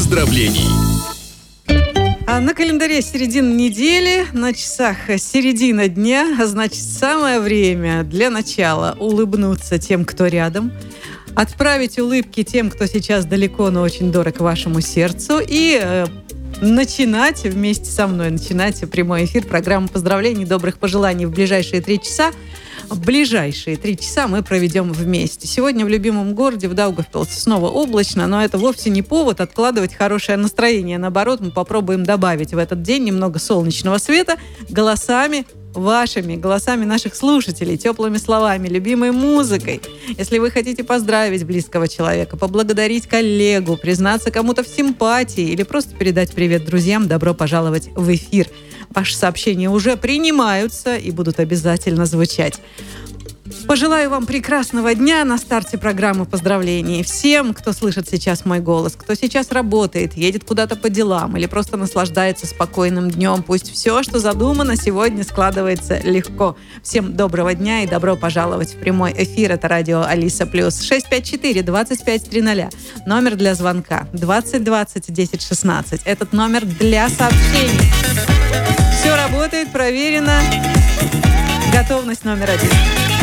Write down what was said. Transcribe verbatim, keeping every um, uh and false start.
поздравлений. А на календаре середина недели, на часах середина дня, а значит, самое время для начала улыбнуться тем, кто рядом, отправить улыбки тем, кто сейчас далеко, но очень дорог вашему сердцу, и э, начинать вместе со мной, начинать прямой эфир программы поздравлений, добрых пожеланий в ближайшие три часа. В ближайшие три часа мы проведем вместе. Сегодня в любимом городе, в Даугавпилсе, снова облачно, но это вовсе не повод откладывать хорошее настроение. Наоборот, мы попробуем добавить в этот день немного солнечного света голосами вашими, голосами наших слушателей, теплыми словами, любимой музыкой. Если вы хотите поздравить близкого человека, поблагодарить коллегу, признаться кому-то в симпатии или просто передать привет друзьям, добро пожаловать в эфир. Ваши сообщения уже принимаются и будут обязательно звучать. Пожелаю вам прекрасного дня на старте программы поздравлений. Всем, кто слышит сейчас мой голос, кто сейчас работает, едет куда-то по делам или просто наслаждается спокойным днем. Пусть все, что задумано, сегодня складывается легко. Всем доброго дня и добро пожаловать в прямой эфир. Это радио Алиса Плюс. шесть пять четыре двадцать пять тридцать. Номер для звонка двадцать двадцать десять шестнадцать. Этот номер для сообщений. Все работает, проверено. Готовность номер один.